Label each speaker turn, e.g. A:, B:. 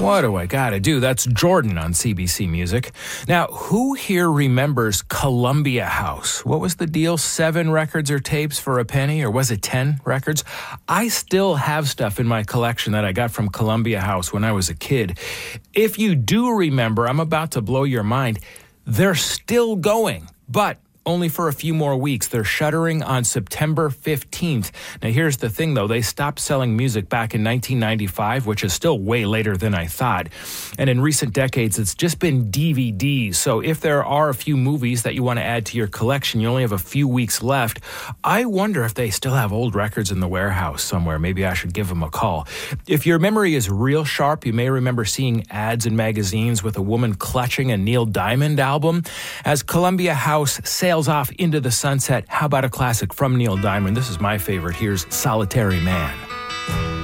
A: What do I gotta do? That's Jordan on CBC Music. Now, who here remembers Columbia House? What was the deal? 7 records or tapes for a penny? Or was it 10 records? I still have stuff in my collection that I got from Columbia House when I was a kid. If you do remember, I'm about to blow your mind. They're still going, but only for a few more weeks. They're shuttering on September 15th. Now, here's the thing, though. They stopped selling music back in 1995, which is still way later than I thought. And in recent decades, it's just been DVDs. So if there are a few movies that you want to add to your collection, you only have a few weeks left. I wonder if they still have old records in the warehouse somewhere. Maybe I should give them a call. If your memory is real sharp, you may remember seeing ads in magazines with a woman clutching a Neil Diamond album. As Columbia House sails off into the sunset, how about a classic from Neil Diamond? This is my favorite. Here's Solitary Man.